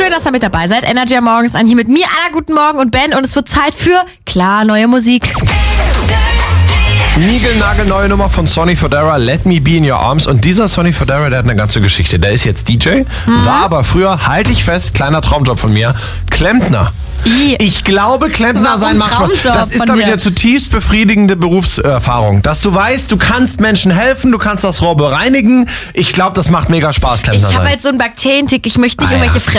Schön, dass ihr mit dabei seid. Energy am Morgens an hier mit mir, Anna, guten Morgen und Ben. Und es wird Zeit für, klar, neue Musik. Niegelnagelneue Nummer von Sonny Fodera, Let Me Be in Your Arms. Und dieser Sonny Fodera, der hat eine ganze Geschichte. Der ist jetzt DJ, war aber früher, halte ich fest, kleiner Traumjob von mir, Klempner. Ich glaube, Klempner sein macht Spaß. Das ist, glaube ich, eine zutiefst befriedigende Berufserfahrung. Dass du weißt, du kannst Menschen helfen, du kannst das Rohr bereinigen. Ich glaube, das macht mega Spaß, Klempner sein. Ich habe halt so einen Bakterientick. Ich möchte nicht irgendwelche